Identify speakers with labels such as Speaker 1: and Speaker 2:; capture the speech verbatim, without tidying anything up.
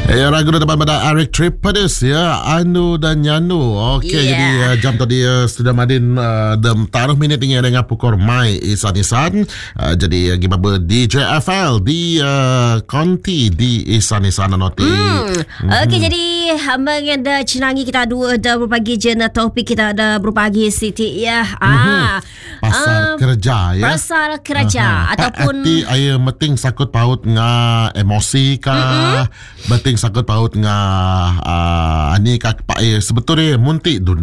Speaker 1: Ya, ragu dapat pada Eric Tripodis ya, Anu dan Yanu. Okey, yeah. Jadi uh, jam tadi uh, sudah madin uh, dem taruh minit tinggal dengan pukul mai isan-isan. Uh, jadi uh, gimana D J F L di uh, konti di isan-isan nanti. Hmm.
Speaker 2: Mm-hmm. Okey, jadi mengenda cenangi kita dua ada berbagi jena topik kita ada berbagi Siti ya. Ah.
Speaker 1: Mm-hmm. Pasal uh, kerja ya.
Speaker 2: Pasal kerja uh-huh. ataupun
Speaker 1: Pak aya meting sakut paut nga emosi ka. Mm-hmm. Beting sakut paut nga uh, ani kak pak sebetulnya muntik